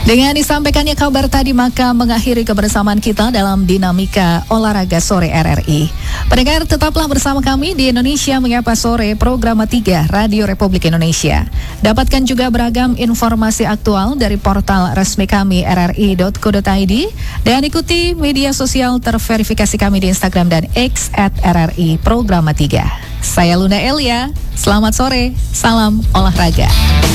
Dengan disampaikannya kabar tadi, maka mengakhiri kebersamaan kita dalam Dinamika Olahraga Sore RRI. Pendengar, tetaplah bersama kami di Indonesia Menyapa Sore, program 3 Radio Republik Indonesia. Dapatkan juga beragam informasi aktual dari portal resmi kami rri.co.id dan ikuti media sosial terverifikasi kami di Instagram dan X @RRI Program 3. Saya Luna Elia, selamat sore, salam olahraga.